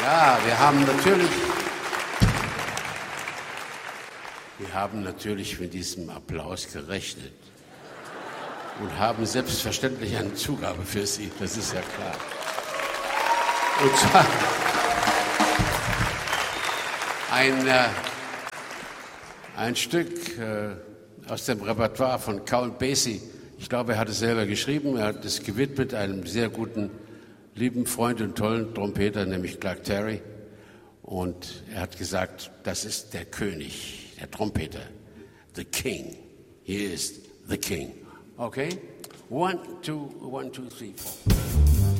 Ja, wir haben natürlich mit diesem Applaus gerechnet und haben selbstverständlich eine Zugabe für Sie, das ist ja klar. Und zwar ein Stück aus dem Repertoire von Count Basie. Ich glaube, er hat es selber geschrieben, er hat es gewidmet einem sehr guten, lieben Freund und tollen Trompeter, nämlich Clark Terry. Und er hat gesagt, das ist der König, der Trompeter, the King. He is the King. Okay? 1, 2, 1, 2, 3, 4.